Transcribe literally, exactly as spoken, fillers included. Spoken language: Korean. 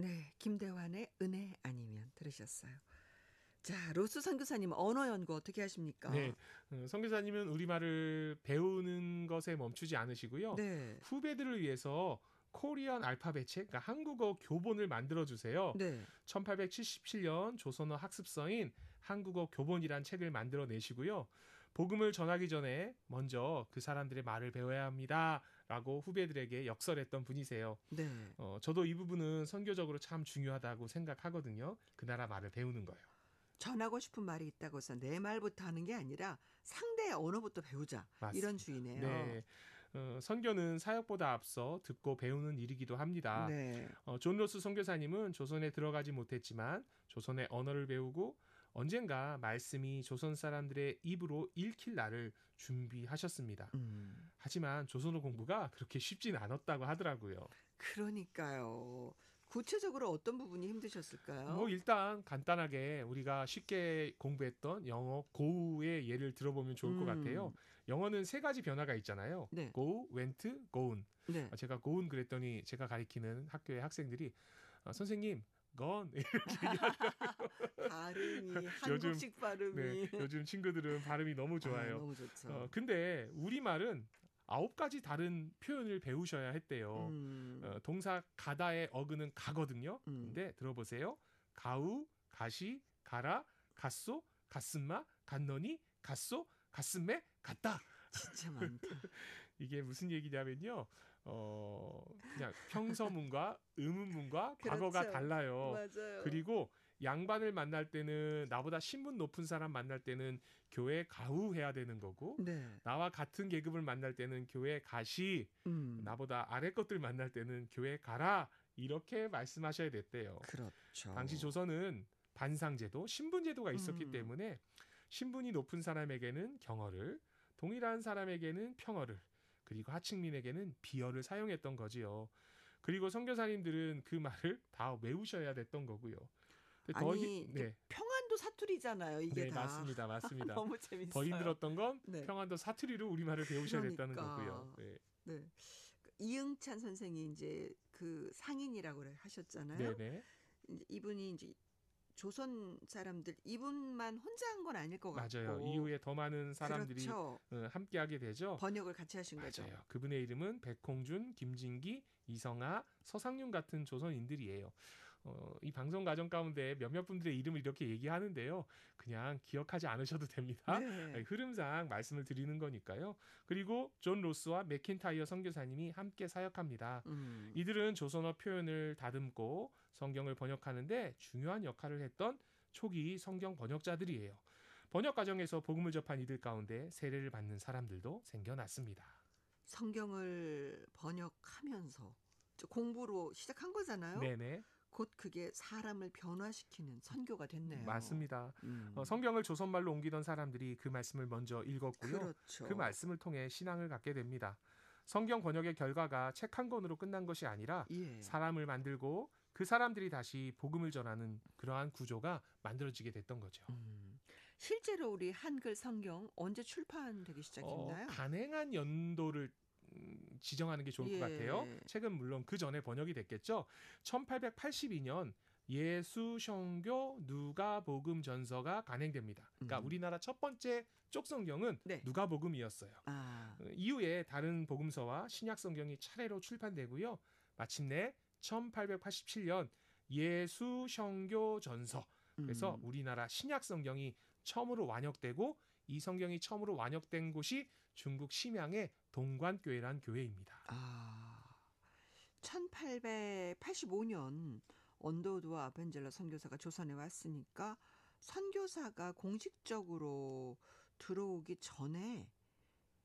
네, 김대환의 은혜 아니면 들으셨어요. 자, 로스 선교사님 언어 연구 어떻게 하십니까? 네, 어, 선교사님은 우리말을 배우는 것에 멈추지 않으시고요. 네, 후배들을 위해서 코리안 알파벳 책, 그러니까 한국어 교본을 만들어 주세요. 네. 천팔백칠십칠 년 조선어 학습서인 한국어 교본이란 책을 만들어 내시고요. 복음을 전하기 전에 먼저 그 사람들의 말을 배워야 합니다라고 후배들에게 역설했던 분이세요. 네. 어, 저도 이 부분은 선교적으로 참 중요하다고 생각하거든요. 그 나라 말을 배우는 거예요. 전하고 싶은 말이 있다고 해서 내 말부터 하는 게 아니라 상대의 언어부터 배우자. 맞습니다. 이런 주의네요. 네, 어, 선교는 사역보다 앞서 듣고 배우는 일이기도 합니다. 네. 어, 존 로스 선교사님은 조선에 들어가지 못했지만 조선의 언어를 배우고 언젠가 말씀이 조선 사람들의 입으로 읽힐 날을 준비하셨습니다. 음, 하지만 조선어 공부가 그렇게 쉽진 않았다고 하더라고요. 그러니까요. 구체적으로 어떤 부분이 힘드셨을까요? 뭐 일단 간단하게 우리가 쉽게 공부했던 영어 고우의 예를 들어보면 좋을 것 음, 같아요. 영어는 세 가지 변화가 있잖아요. 네. go, went, gone. 네. 아, 제가 gone 그랬더니 제가 가리키는 학교의 학생들이 아, 선생님 gone 발음이 요즘, 한국식 발음이 네, 요즘 친구들은 발음이 너무 아, 좋아요. 너무 좋죠. 어, 근데 우리말은 아홉 가지 다른 표현을 배우셔야 했대요. 음, 어, 동사 가다의 어근은 가거든요. 음. 근데 들어보세요. 가우, 가시, 가라, 갔소, 갔음마, 갔너니, 갔소, 갔음매, 갔다. 진짜 많다. 이게 무슨 얘기냐면요. 어, 그냥 평서문과 의문문과 과거가 그렇죠. 달라요. 맞아요. 그리고 양반을 만날 때는 나보다 신분 높은 사람 만날 때는 교회 가우해야 되는 거고 네. 나와 같은 계급을 만날 때는 교회 가시 음, 나보다 아래 것들 만날 때는 교회 가라 이렇게 말씀하셔야 됐대요. 그렇죠. 당시 조선은 반상제도 신분제도가 있었기 음. 때문에 신분이 높은 사람에게는 경어를 동일한 사람에게는 평어를 그리고 하층민에게는 비어를 사용했던 거지요. 그리고 선교사님들은 그 말을 다 외우셔야 됐던 거고요. 근데 더 아니, 힘- 네, 평안도 사투리잖아요. 이게 네 다. 맞습니다, 맞습니다. 너무 재밌어요. 더 힘들었던 건 네. 평안도 사투리로 우리말을 배우셔야 됐다는 그러니까. 거고요. 네, 네. 그 이응찬 선생이 이제 그 상인이라고 하셨잖아요. 네, 네. 이제 이분이 이제 조선 사람들 이분만 혼자 한 건 아닐 것 같고. 맞아요. 이후에 더 많은 사람들이 그렇죠. 어, 함께하게 되죠. 번역을 같이 하신 거죠. 맞아요. 그분의 이름은 백홍준, 김진기, 이성아, 서상윤 같은 조선인들이에요. 어, 이 방송 과정 가운데 몇몇 분들의 이름을 이렇게 얘기하는데요. 그냥 기억하지 않으셔도 됩니다. 네. 흐름상 말씀을 드리는 거니까요. 그리고 존 로스와 맥킨타이어 선교사님이 함께 사역합니다. 음. 이들은 조선어 표현을 다듬고 성경을 번역하는데 중요한 역할을 했던 초기 성경 번역자들이에요. 번역 과정에서 복음을 접한 이들 가운데 세례를 받는 사람들도 생겨났습니다. 성경을 번역하면서 공부로 시작한 거잖아요. 네네. 곧 그게 사람을 변화시키는 선교가 됐네요. 맞습니다. 음. 어, 성경을 조선말로 옮기던 사람들이 그 말씀을 먼저 읽었고요. 그렇죠. 그 말씀을 통해 신앙을 갖게 됩니다. 성경 번역의 결과가 책 한 권으로 끝난 것이 아니라 예. 사람을 만들고 그 사람들이 다시 복음을 전하는 그러한 구조가 만들어지게 됐던 거죠. 음. 실제로 우리 한글 성경 언제 출판되기 시작했나요? 어, 가능한 연도를 음, 지정하는 게 좋을 예. 것 같아요. 책은 물론 그 전에 번역이 됐겠죠. 천팔백팔십이 년 예수성교 누가복음 전서가 간행됩니다. 그러니까 음. 우리나라 첫 번째 쪽성경은 네. 누가복음이었어요. 아, 어, 이후에 다른 복음서와 신약성경이 차례로 출판되고요. 마침내 천팔백팔십칠 년 예수성교 전서 그래서 음. 우리나라 신약성경이 처음으로 완역되고 이 성경이 처음으로 완역된 곳이 중국 심양의 동관교회란 교회입니다. 아, 천팔백팔십오 년 언더우드와 아벤젤러 선교사가 조선에 왔으니까 선교사가 공식적으로 들어오기 전에